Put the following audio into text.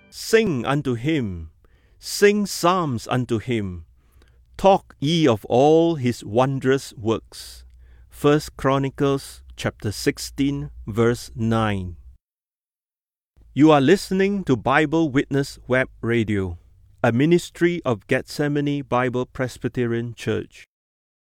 Sing unto him, sing psalms unto him. Talk ye of all his wondrous works. 1 Chronicles chapter 16, verse 9. You are listening to Bible Witness Web Radio, a ministry of Gethsemane Bible Presbyterian Church.